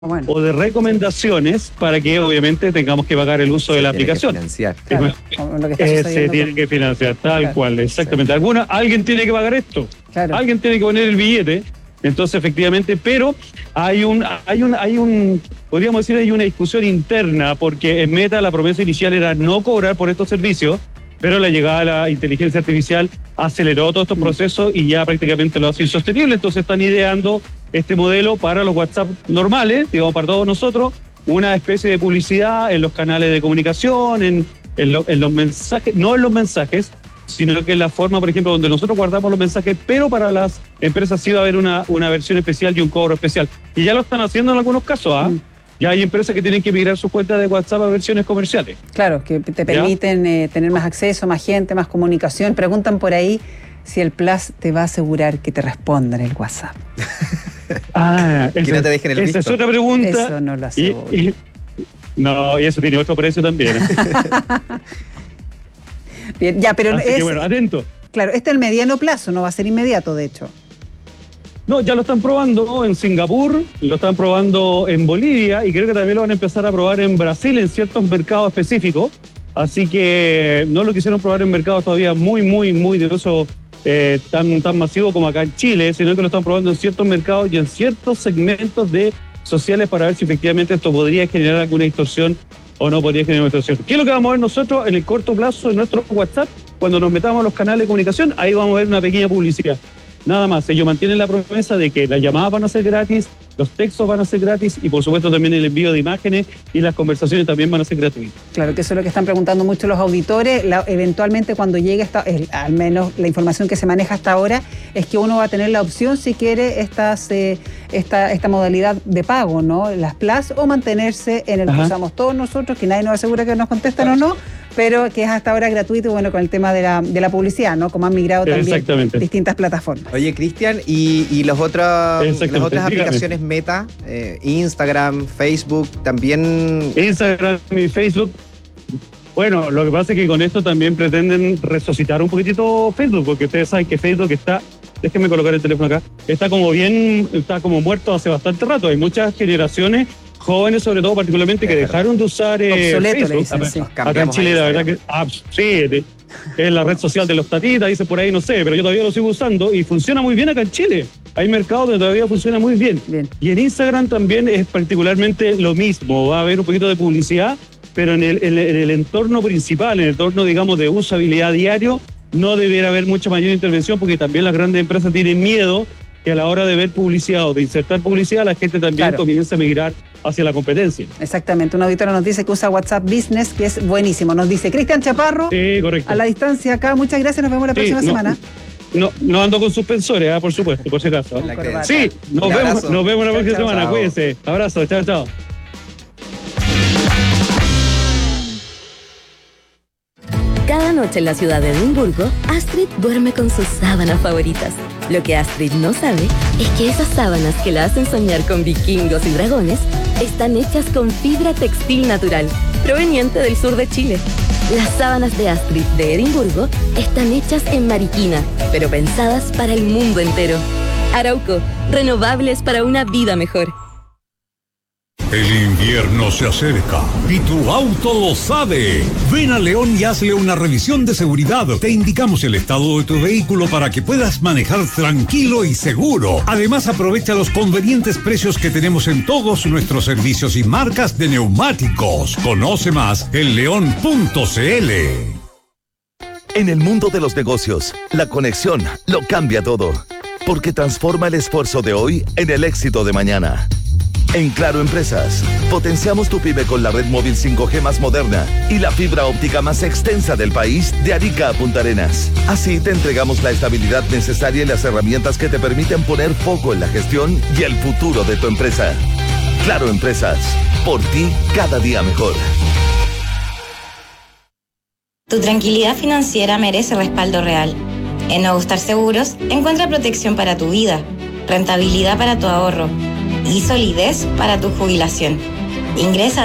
Bueno, o de recomendaciones para que obviamente tengamos que pagar el uso de la aplicación. claro, como lo que está Se sucediendo tiene con- que financiar, tal Claro, cual, exactamente. Alguien tiene que pagar esto, Claro. alguien tiene que poner el billete. Entonces, efectivamente, pero podríamos decir, hay una discusión interna, porque en Meta la promesa inicial era no cobrar por estos servicios, pero la llegada de la inteligencia artificial aceleró todos estos procesos y ya prácticamente lo hace insostenible. Entonces están ideando este modelo para los WhatsApp normales, digamos, para todos nosotros, una especie de publicidad en los canales de comunicación, en los mensajes, no en los mensajes, sino que en la forma, por ejemplo, donde nosotros guardamos los mensajes, pero para las empresas sí va a haber una versión especial y un cobro especial. Y ya lo están haciendo en algunos casos, ¿ah? Ya hay empresas que tienen que migrar sus cuentas de WhatsApp a versiones comerciales. Claro, que te permiten tener más acceso, más gente, más comunicación. Preguntan por ahí si el Plus te va a asegurar que te responda en el WhatsApp. Que no te dejen el visto. Esa es otra pregunta. Eso no lo aseguro. No, y eso tiene otro precio también. Bien, ya, pero Así que bueno, atento. Claro, este es el mediano plazo, no va a ser inmediato, de hecho. No, ya lo están probando en Singapur, lo están probando en Bolivia y creo que también lo van a empezar a probar en Brasil en ciertos mercados específicos. Así que no lo quisieron probar en mercados todavía muy de uso tan masivo como acá en Chile, sino que lo están probando en ciertos mercados y en ciertos segmentos de sociales para ver si efectivamente esto podría generar alguna distorsión o no podría generar una distorsión. ¿Qué es lo que vamos a ver nosotros en el corto plazo en nuestro WhatsApp? Cuando nos metamos a los canales de comunicación, ahí vamos a ver una pequeña publicidad. Nada más, ellos mantienen la promesa de que las llamadas van a ser gratis, los textos van a ser gratis y por supuesto también el envío de imágenes y las conversaciones también van a ser gratuitas. Claro, que eso es lo que están preguntando mucho los auditores. Eventualmente cuando llegue, al menos la información que se maneja hasta ahora, es que uno va a tener la opción si quiere esta modalidad de pago, ¿no? Las Plus, o mantenerse en el que usamos todos nosotros, que nadie nos asegura que nos contestan o no, pero que es hasta ahora gratuito, y bueno, con el tema de la publicidad, ¿no? Como han migrado también distintas plataformas. Oye, Cristian, y las otras aplicaciones Meta, Instagram, Facebook, también... Instagram y Facebook. Bueno, lo que pasa es que con esto también pretenden resucitar un poquitito Facebook, porque ustedes saben que Facebook está, déjenme colocar el teléfono acá, está como muerto hace bastante rato. Hay muchas generaciones jóvenes, sobre todo particularmente, que dejaron de usar obsoleto, Facebook. le dicen, sí. Acá en Chile, la verdad que sí, es la red social de los tatitas, dice por ahí, no sé, pero yo todavía lo sigo usando y funciona muy bien acá en Chile. Hay mercados donde todavía funciona muy bien. Y en Instagram también es particularmente lo mismo. Va a haber un poquito de publicidad, pero en el entorno principal, en el entorno, digamos, de usabilidad diario, no debiera haber mucha mayor intervención, porque también las grandes empresas tienen miedo que a la hora de ver publicidad o de insertar publicidad, la gente también comienza a migrar hacia la competencia. Exactamente, un auditor nos dice que usa WhatsApp Business, que es buenísimo. Nos dice Cristian Chaparro, correcto, a la distancia acá. Muchas gracias, nos vemos la próxima semana. No ando con suspensores, por supuesto, por si acaso. Sí, nos vemos la próxima semana. Cuídense. Abrazo, chao. Cada noche en la ciudad de Edimburgo, Astrid duerme con sus sábanas favoritas. Lo que Astrid no sabe es que esas sábanas que la hacen soñar con vikingos y dragones están hechas con fibra textil natural, proveniente del sur de Chile. Las sábanas de Astrid de Edimburgo están hechas en Mariquina, pero pensadas para el mundo entero. Arauco, renovables para una vida mejor. El invierno se acerca y tu auto lo sabe. Ven a León y hazle una revisión de seguridad. Te indicamos el estado de tu vehículo para que puedas manejar tranquilo y seguro. Además, aprovecha los convenientes precios que tenemos en todos nuestros servicios y marcas de neumáticos. Conoce más en león.cl. En el mundo de los negocios, la conexión lo cambia todo, porque transforma el esfuerzo de hoy en el éxito de mañana. En Claro Empresas, potenciamos tu pyme con la red móvil 5G más moderna y la fibra óptica más extensa del país, de Arica a Punta Arenas. Así te entregamos la estabilidad necesaria y las herramientas que te permiten poner foco en la gestión y el futuro de tu empresa. Claro Empresas, por ti cada día mejor. Tu tranquilidad financiera merece respaldo real. En Ogostar Seguros encuentra protección para tu vida, rentabilidad para tu ahorro y solidez para tu jubilación. Ingresa a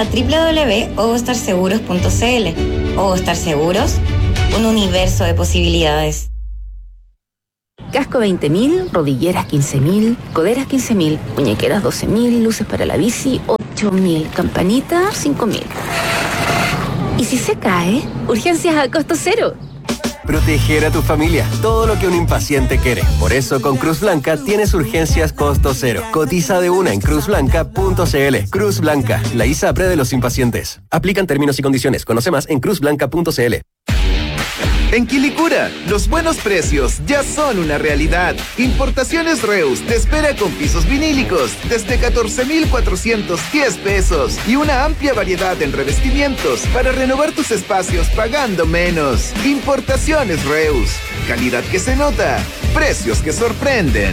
www.ogostarseguros.cl. Ogostar Seguros, un universo de posibilidades. Casco 20.000, rodilleras 15.000, coderas 15.000, muñequeras 12.000, luces para la bici 8.000, campanita 5.000. ¿Y si se cae? Urgencias a costo cero. Proteger a tu familia, todo lo que un impaciente quiere. Por eso con Cruz Blanca tienes urgencias costo cero. Cotiza de una en cruzblanca.cl. Cruz Blanca, la ISAPRE de los impacientes. Aplican términos y condiciones. Conoce más en cruzblanca.cl. En Quilicura, los buenos precios ya son una realidad. Importaciones Reus te espera con pisos vinílicos desde 14,410 pesos y una amplia variedad en revestimientos para renovar tus espacios pagando menos. Importaciones Reus, calidad que se nota, precios que sorprenden.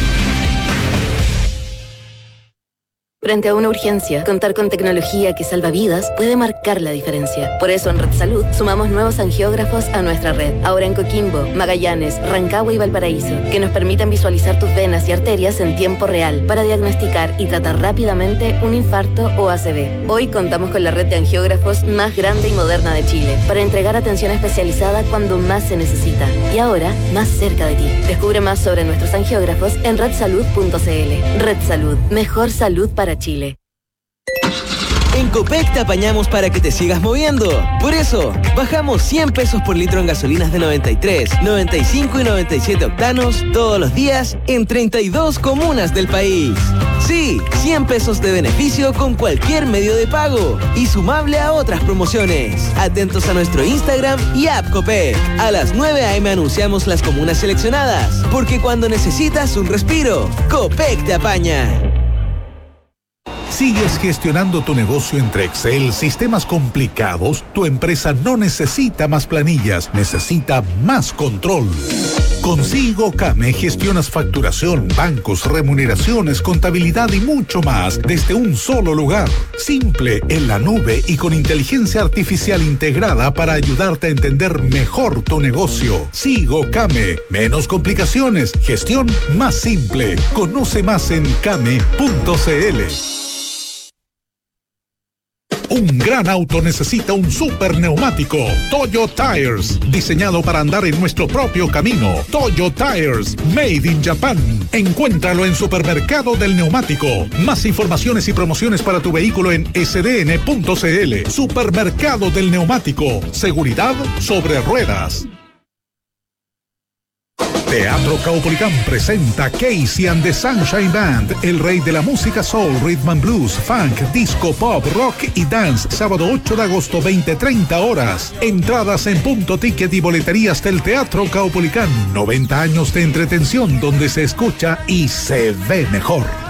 Frente a una urgencia, contar con tecnología que salva vidas puede marcar la diferencia. Por eso en Red Salud sumamos nuevos angiógrafos a nuestra red. Ahora en Coquimbo, Magallanes, Rancagua y Valparaíso, que nos permiten visualizar tus venas y arterias en tiempo real para diagnosticar y tratar rápidamente un infarto o ACV. Hoy contamos con la red de angiógrafos más grande y moderna de Chile para entregar atención especializada cuando más se necesita. Y ahora, más cerca de ti. Descubre más sobre nuestros angiógrafos en redsalud.cl. Red Salud, mejor salud para Chile. En Copec te apañamos para que te sigas moviendo. Por eso, bajamos 100 pesos por litro en gasolinas de 93, 95 y 97 octanos todos los días en 32 comunas del país. Sí, 100 pesos de beneficio con cualquier medio de pago y sumable a otras promociones. Atentos a nuestro Instagram y app Copec. A las 9 a.m. anunciamos las comunas seleccionadas, porque cuando necesitas un respiro, Copec te apaña. ¿Sigues gestionando tu negocio entre Excel, sistemas complicados? Tu empresa no necesita más planillas, necesita más control. Con Sigo Kame gestionas facturación, bancos, remuneraciones, contabilidad y mucho más desde un solo lugar. Simple, en la nube y con inteligencia artificial integrada para ayudarte a entender mejor tu negocio. Sigo Kame. Menos complicaciones, gestión más simple. Conoce más en kame.cl. Un gran auto necesita un super neumático. Toyo Tires, diseñado para andar en nuestro propio camino. Toyo Tires, made in Japan. Encuéntralo en Supermercado del Neumático. Más informaciones y promociones para tu vehículo en sdn.cl. Supermercado del Neumático. Seguridad sobre ruedas. Teatro Caupolicán presenta Casey and the Sunshine Band, el rey de la música soul, rhythm and blues, funk, disco, pop, rock y dance, sábado 8 de agosto, 20:30 horas. Entradas en Punto Ticket y boleterías del Teatro Caupolicán. 90 años de entretención donde se escucha y se ve mejor.